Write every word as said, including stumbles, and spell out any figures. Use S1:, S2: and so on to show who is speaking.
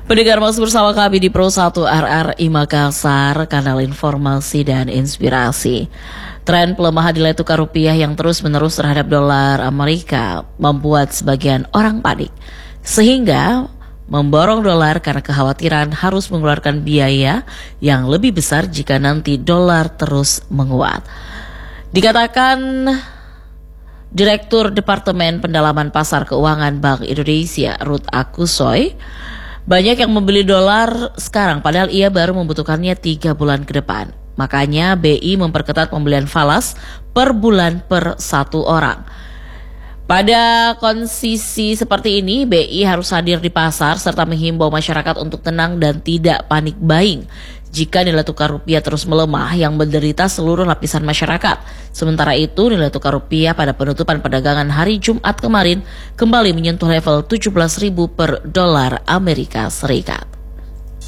S1: Pendengar masih bersama kami di Pro satu R R I Makassar, kanal informasi dan inspirasi. Tren pelemahan nilai tukar rupiah yang terus-menerus terhadap dolar Amerika membuat sebagian orang panik, sehingga memborong dolar karena kekhawatiran harus mengeluarkan biaya yang lebih besar jika nanti dolar terus menguat. Dikatakan Direktur Departemen Pendalaman Pasar Keuangan Bank Indonesia, Ruth Akusoy, banyak yang membeli dolar sekarang padahal ia baru membutuhkannya tiga bulan ke depan. Makanya B I memperketat pembelian falas per bulan per satu orang. Pada kondisi seperti ini, B I harus hadir di pasar serta menghimbau masyarakat untuk tenang dan tidak panik buying jika nilai tukar rupiah terus melemah yang menderita seluruh lapisan masyarakat. Sementara itu, nilai tukar rupiah pada penutupan perdagangan hari Jumat kemarin kembali menyentuh level tujuh belas ribu per dolar Amerika Serikat.